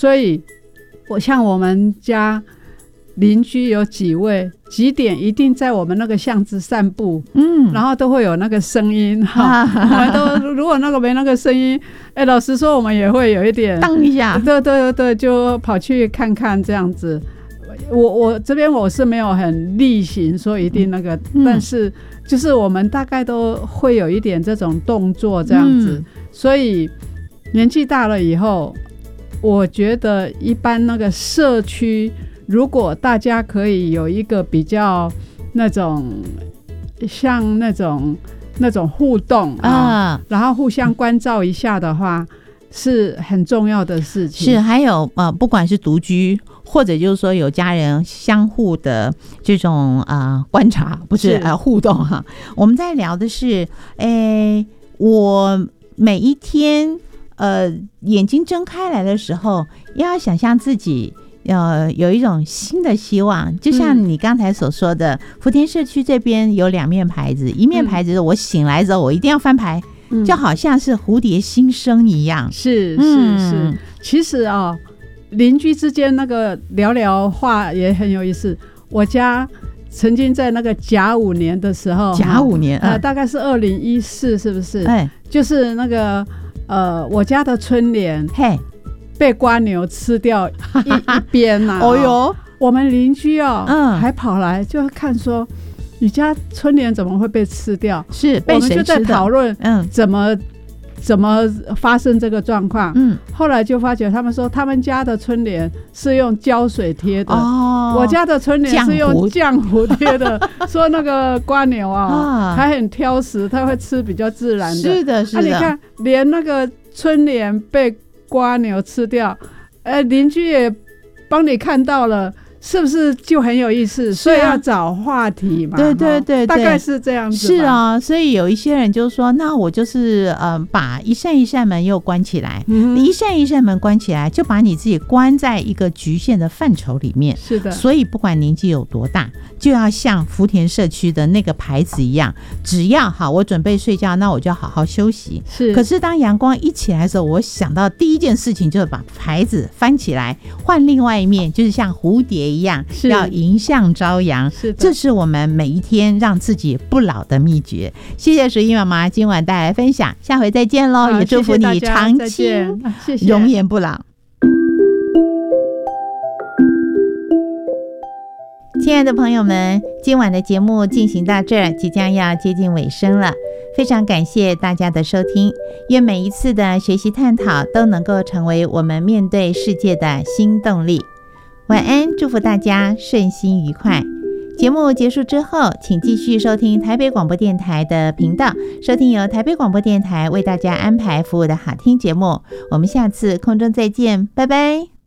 所以像我们家邻居有几位几点一定在我们那个巷子散步，然后都会有那个声音哈，我们都如果那个没那个声音，老实说我们也会有一点当一下， 对，就跑去看看这样子。我这边我是没有很例行说一定那个，但是就是我们大概都会有一点这种动作这样子，所以年纪大了以后，我觉得一般那个社区。如果大家可以有一个比较那种像那种互动然后互相关照一下的话，是很重要的事情。 是，还有不管是独居，或者就是说有家人相互的这种观察，不是互动哈。我们在聊的是，我每一天眼睛睁开来的时候，要想象自己。有一种新的希望，就像你刚才所说的，福田社区这边有2面牌子，一面牌子我醒来之后我一定要翻牌，就好像是蝴蝶新生一样。 是，其实邻居之间那个聊聊话也很有意思。我家曾经在那个甲午年的时候， 甲午年大概是2014，是不是？就是那个我家的春联，被蝸牛吃掉一边呐、 哦哟， 我们邻居还跑来就看说，你家春联怎么会被吃掉？ 是被谁吃的？我们就在讨论，怎么发生这个状况？后来就发觉他们说，他们家的春联是用胶水贴的，我家的春联是用浆糊贴的。说那个蝸牛还很挑食，它会吃比较自然的。 是的， 你看，连那个春联被蝸牛吃掉，邻居也帮你看到了，是不是就很有意思？所以要找话题嘛。对，大概是这样子。 是啊，所以有一些人就说，那我就是把一扇一扇门又关起来，一扇一扇门关起来，就把你自己关在一个局限的范畴里面。 是的， 所以不管年纪有多大，就要像福田社区的那个牌子一样，只要好，我准备睡觉，那我就要好好休息。可是当阳光一起来的时候，我想到第一件事情就是把牌子翻起来，换另外一面，就是像蝴蝶一样，要迎向朝阳。这是我们每一天让自己不老的秘诀。谢谢淑仪妈妈今晚带来分享，下回再见咯，也祝福你长青容颜不老。亲爱的朋友们，今晚的节目进行到这儿，即将要接近尾声了。非常感谢大家的收听，愿每一次的学习探讨都能够成为我们面对世界的新动力。晚安，祝福大家顺心愉快。节目结束之后，请继续收听台北广播电台的频道，收听由台北广播电台为大家安排服务的好听节目。我们下次空中再见，拜拜。